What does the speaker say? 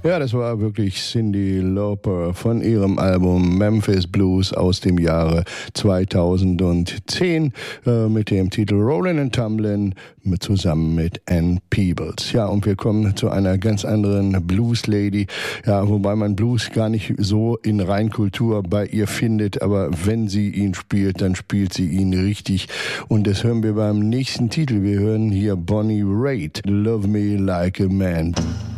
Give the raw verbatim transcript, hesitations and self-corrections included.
Ja, das war wirklich Cyndi Lauper von ihrem Album Memphis Blues aus dem Jahre zweitausendzehn äh, mit dem Titel Rollin' and Tumblin' mit, zusammen mit Ann Peebles. Ja, und wir kommen zu einer ganz anderen Blues Lady, ja, wobei man Blues gar nicht so in Reinkultur bei ihr findet, aber wenn sie ihn spielt, dann spielt sie ihn richtig und das hören wir beim nächsten Titel. Wir hören hier Bonnie Raitt, Love Me Like a Man.